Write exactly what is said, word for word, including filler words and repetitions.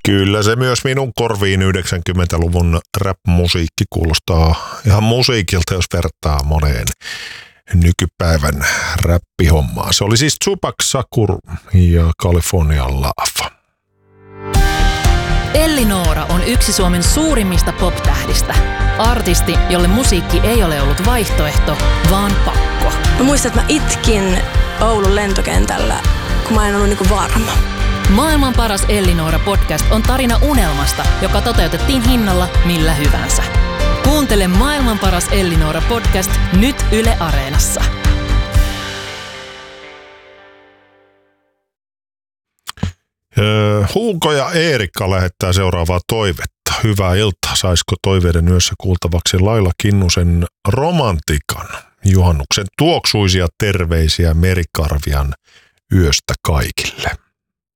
Kyllä se myös minun korviin yhdeksänkymmentäluvun rap-musiikki kuulostaa ihan musiikilta, jos vertaa moneen nykypäivän räppihommaa. Se oli siis Tupac Shakur ja California Love. Elli Noora on yksi Suomen suurimmista pop-tähdistä. Artisti, jolle musiikki ei ole ollut vaihtoehto, vaan pakko. Mä muistan, että mä itkin Oulun lentokentällä, kun mä en ollut niinku varma. Maailman paras Elli Noora podcast on tarina unelmasta, joka toteutettiin hinnalla millä hyvänsä. Kuuntele Maailman paras Elli Noora podcast nyt Yle Areenassa. Öö, Huuko ja Eerikka lähettää seuraavaa toivetta. Hyvää iltaa. Saisiko toiveiden yössä kuultavaksi Laila Kinnusen Romantikan? Juhannuksen tuoksuisia terveisiä Merikarvian yöstä kaikille.